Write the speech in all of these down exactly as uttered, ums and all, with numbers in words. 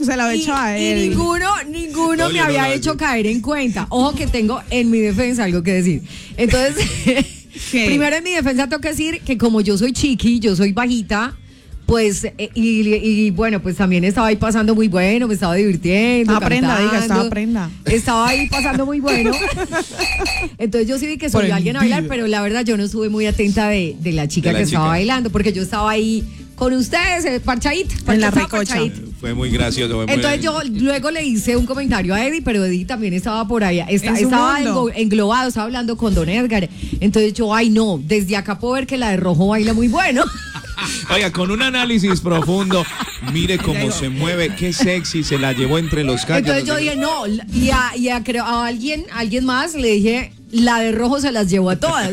se la había hecho a él. Y ninguno, ninguno no, me había no hecho caer en cuenta. Ojo que tengo en mi defensa algo que decir. Entonces, primero en mi defensa tengo que decir que como yo soy chiqui, yo soy bajita, pues, eh, y, y bueno, pues también estaba ahí pasando muy bueno, me estaba divirtiendo. Aprenda, cantando, diga, estaba aprenda. Estaba ahí pasando muy bueno. Entonces yo sí vi que subió alguien a bailar, pero la verdad yo no estuve muy atenta de, de la chica de la que chica. estaba bailando, porque yo estaba ahí con ustedes, eh, parchadita, parchadita, en la recocha. Fue muy gracioso. Fue muy Entonces yo luego le hice un comentario a Eddie, pero Eddie también estaba por allá, está, estaba engo, englobado, estaba hablando con Don Edgar. Entonces yo, ay no, desde acá puedo ver que la de rojo baila muy bueno. Oiga, con un análisis profundo, mire cómo se mueve, qué sexy, se la llevó entre los cachos. Entonces yo dije, no, y a, y a, creo, a alguien, a alguien más le dije, la de rojo se las llevó a todas.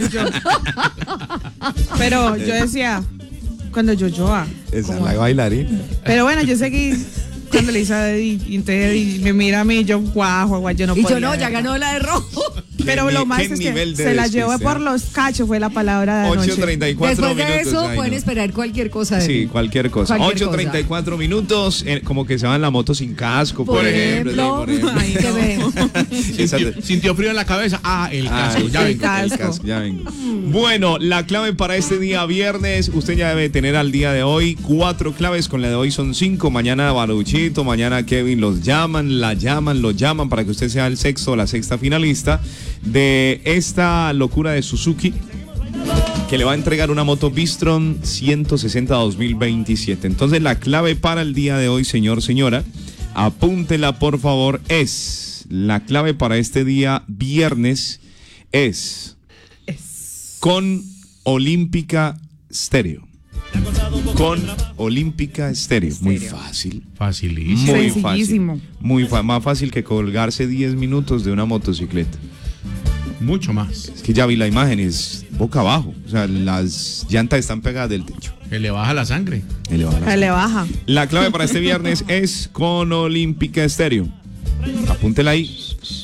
Pero yo decía, cuando yo Joa. Esa es la bailarina. Pero bueno, yo seguí cuando le hice a Eddie, y entonces Eddie me mira a mí, yo guau, guau, yo no y podía. Y yo no, ya ganó la de rojo. Pero lo más es que se la llevó por los cachos, fue la palabra de anoche. ocho treinta y cuatro Después de minutos, eso ay, pueden no. esperar cualquier cosa de Sí, mí. cualquier cosa. Cualquier ocho treinta y cuatro minutos, eh, como que se va en la moto sin casco, por, por ejemplo. ejemplo. Sí, por ejemplo. Ay, no. sintió, sintió frío en la cabeza. Ah, el casco, ah, ya el vengo. Casco. El casco, ya vengo. Bueno, la clave para este día viernes, usted ya debe tener al día de hoy cuatro claves, con la de hoy son cinco. Mañana Baruchito, mañana Kevin los llaman, la llaman, lo llaman para que usted sea el sexto o la sexta finalista de esta locura de Suzuki, que le va a entregar una moto Bistron ciento sesenta dos mil veintisiete. Entonces la clave para el día de hoy, señor, señora, apúntela por favor, es, la clave para este día viernes es, es. con Olímpica Stereo. Con Olímpica Stereo. Muy fácil. Facilísimo. Muy fácil. Muy fa- más fácil que colgarse diez minutos de una motocicleta. Mucho más. Es que ya vi la imagen, es boca abajo. O sea, las llantas están pegadas del techo. Que le baja la sangre. Que le baja la sangre. Le baja. La clave para este viernes es con Olímpica Stereo. Apúntela ahí.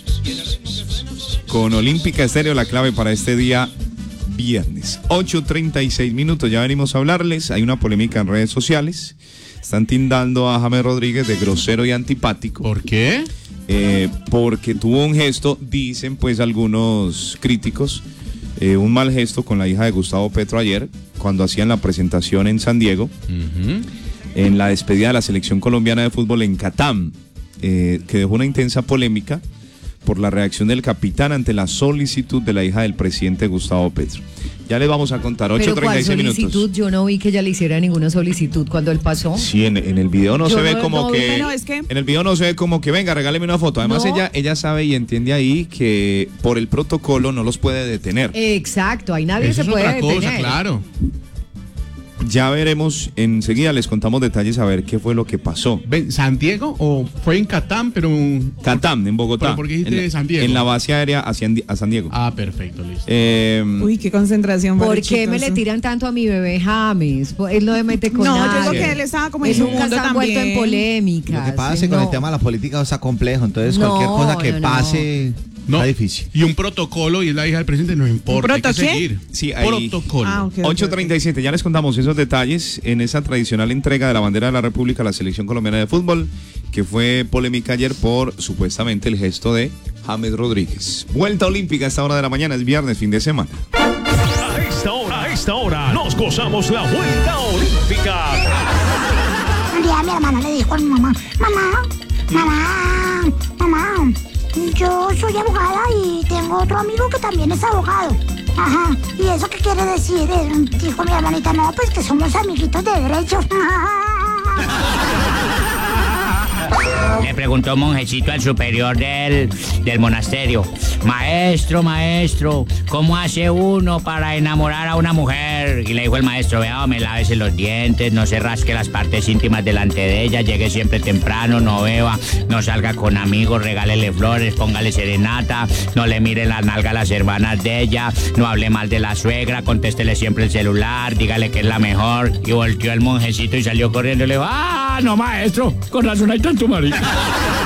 Con Olímpica Stereo, la clave para este día viernes. ocho treinta y seis minutos, ya venimos a hablarles. Hay una polémica en redes sociales. Están tildando a James Rodríguez de grosero y antipático. ¿Por qué? Eh, porque tuvo un gesto, dicen pues algunos críticos, eh, un mal gesto con la hija de Gustavo Petro ayer, cuando hacían la presentación en San Diego, uh-huh. en la despedida de la selección colombiana de fútbol en Catam, eh, que dejó una intensa polémica por la reacción del capitán ante la solicitud de la hija del presidente Gustavo Petro. Ya les vamos a contar, ocho treinta y seis minutos. ¿Pero cuál solicitud? Yo no vi que ella le hiciera ninguna solicitud cuando él pasó. Sí, en, en el video no Yo se ve no, como no, que, pero es que... En el video no se ve como que, venga, regáleme una foto. Además, no. ella, ella sabe y entiende ahí que por el protocolo no los puede detener. Exacto, ahí nadie Eso se es puede otra detener. cosa, claro. Ya veremos, enseguida les contamos detalles a ver qué fue lo que pasó. Ven, ¿San Diego o fue en Catam, pero... Catam, en Bogotá. ¿Pero por qué dijiste en la, San Diego? En la base aérea hacia a San Diego. Ah, perfecto, listo. Eh, Uy, qué concentración. ¿Por qué me le tiran tanto a mi bebé James? Él no me mete con no, nada. No, yo creo que él estaba como en él su nunca mundo está también. envuelto en polémica. Lo que pasa es que no. con el tema de la política está complejo, entonces no, cualquier cosa que no, pase... No. No, está difícil. Y un protocolo, y es la hija del presidente, no importa, hay que seguir. Sí, ahí. Protocolo. Ah, okay, ocho treinta y siete, okay. Ya les contamos esos detalles en esa tradicional entrega de la bandera de la República a la selección colombiana de fútbol, que fue polémica ayer por supuestamente el gesto de James Rodríguez. Vuelta olímpica a esta hora de la mañana, es viernes, fin de semana. A esta hora, a esta hora, nos gozamos la vuelta olímpica. Un día mi hermana le dijo a mi mamá, mamá, mamá, mamá, yo soy abogada y tengo otro amigo que también es abogado. Ajá, ¿y eso qué quiere decir? Dijo mi hermanita, no, pues que somos amiguitos de derechos. Le preguntó un monjecito al superior del, del monasterio: maestro, maestro, ¿cómo hace uno para enamorar a una mujer? Y le dijo el maestro: vea, me lávese los dientes, no se rasque las partes íntimas delante de ella, llegue siempre temprano, no beba, no salga con amigos, regálele flores, póngale serenata, no le mire la nalga a las hermanas de ella, no hable mal de la suegra, contéstele siempre el celular, dígale que es la mejor. Y volteó el monjecito y salió corriendo y le dijo: ah, no, maestro, con razón hay tanto marido.